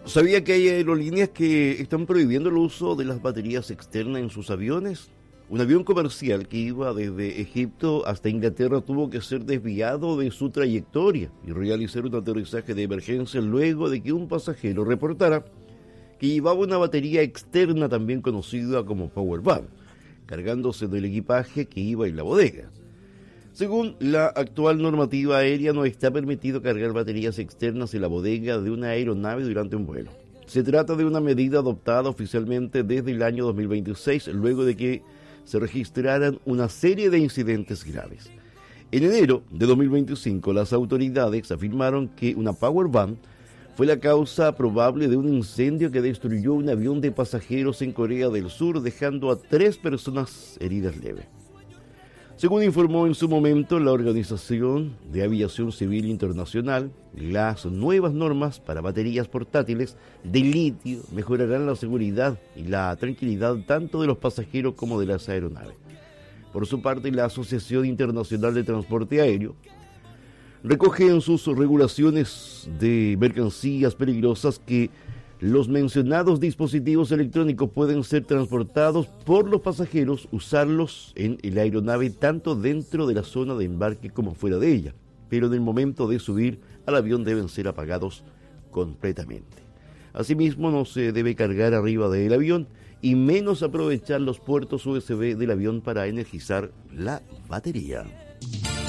¿Sabía que hay aerolíneas que están prohibiendo el uso de las baterías externas en sus aviones? Un avión comercial que iba desde Egipto hasta Inglaterra tuvo que ser desviado de su trayectoria y realizar un aterrizaje de emergencia luego de que un pasajero reportara que llevaba una batería externa, también conocida como power bank, cargándose del equipaje que iba en la bodega. Según la actual normativa aérea, no está permitido cargar baterías externas en la bodega de una aeronave durante un vuelo. Se trata de una medida adoptada oficialmente desde el año 2026, luego de que se registraran una serie de incidentes graves. En enero de 2025, las autoridades afirmaron que una power bank fue la causa probable de un incendio que destruyó un avión de pasajeros en Corea del Sur, dejando a 3 personas heridas leves. Según informó en su momento la Organización de Aviación Civil Internacional, las nuevas normas para baterías portátiles de litio mejorarán la seguridad y la tranquilidad tanto de los pasajeros como de las aeronaves. Por su parte, la Asociación Internacional de Transporte Aéreo recoge en sus regulaciones de mercancías peligrosas que los mencionados dispositivos electrónicos pueden ser transportados por los pasajeros, usarlos en la aeronave tanto dentro de la zona de embarque como fuera de ella, pero en el momento de subir al avión deben ser apagados completamente. Asimismo, no se debe cargar arriba del avión y menos aprovechar los puertos USB del avión para energizar la batería.